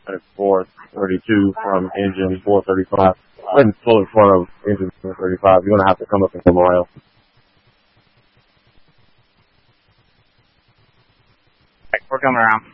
at 432 from engine 435. And full in front of engine 435. You're going to have to come up and come around. We're coming around.